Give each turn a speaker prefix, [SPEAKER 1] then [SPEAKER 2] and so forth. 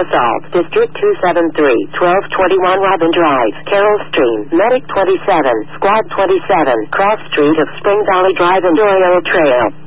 [SPEAKER 1] Assault, District 273, 1221 Robin Drive, Carroll Stream, Medic 27, Squad 27, Cross Street of Spring Valley Drive and Oriole Trail.